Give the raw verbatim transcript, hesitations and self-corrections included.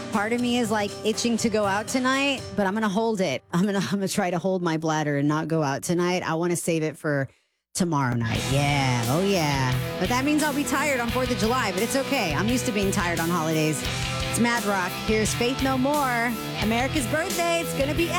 Part of me is like itching to go out tonight, but I'm going to hold it. I'm going to I'm going to try to hold my bladder and not go out tonight. I want to save it for tomorrow night. Yeah. Oh, yeah. But that means I'll be tired on fourth of July, but it's okay. I'm used to being tired on holidays. It's Mad Rock. Here's Faith No More. America's birthday. It's going to be